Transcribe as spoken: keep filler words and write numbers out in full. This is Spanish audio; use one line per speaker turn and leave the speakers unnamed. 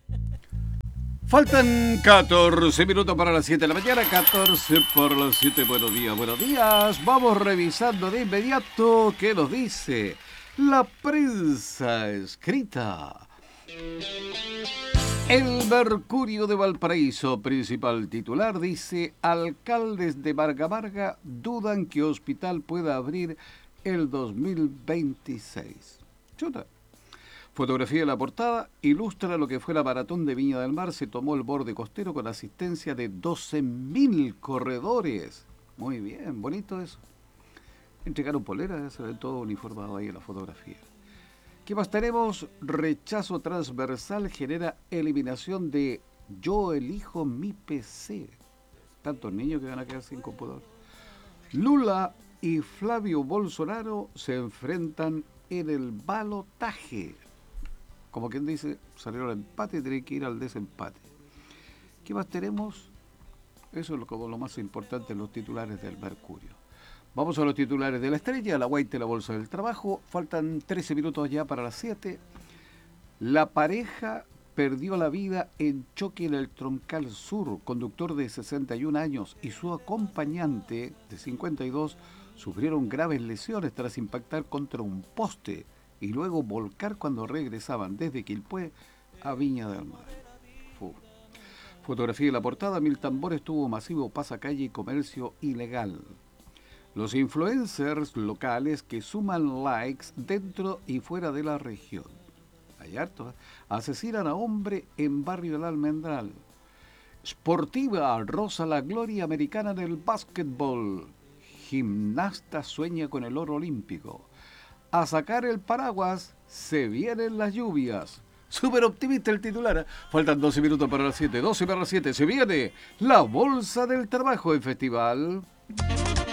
Faltan catorce minutos para las siete de la mañana, catorce por las siete. Buenos días, buenos días. Vamos revisando de inmediato qué nos dice la prensa escrita. El Mercurio de Valparaíso, principal titular, dice: alcaldes de Varga Varga dudan que hospital pueda abrir el dos mil veintiséis. Chuta. Fotografía de la portada ilustra lo que fue la maratón de Viña del Mar. Se tomó el borde costero con asistencia de doce mil corredores. Muy bien, bonito eso. Entregaron poleras, se ven todo uniformado ahí en la fotografía. ¿Qué más tenemos? Rechazo transversal genera eliminación de yo elijo mi P C. Tantos niños que van a quedar sin computador. Lula y Flavio Bolsonaro se enfrentan en el balotaje. Como quien dice, salió el empate y tiene que ir al desempate. ¿Qué más tenemos? Eso es como lo más importante en los titulares del Mercurio. Vamos a los titulares de La Estrella, La Guaita y la Bolsa del Trabajo. Faltan trece minutos ya para las siete. La pareja perdió la vida en choque en el Troncal Sur. Conductor de sesenta y un años y su acompañante de cincuenta y dos sufrieron graves lesiones tras impactar contra un poste y luego volcar cuando regresaban desde Quilpué a Viña del Mar. Fu. Fotografía de la portada: Mil Tambores tuvo masivo pasacalle y comercio ilegal. Los influencers locales que suman likes dentro y fuera de la región. Hay harto, ¿eh? Asesinan a hombre en barrio del Almendral. Sportiva roza la gloria americana del básquetbol. Gimnasta sueña con el oro olímpico. A sacar el paraguas, se vienen las lluvias. Súper optimista el titular, ¿eh? Faltan doce minutos para las siete. doce para las siete. Se viene la Bolsa del Trabajo en Festival.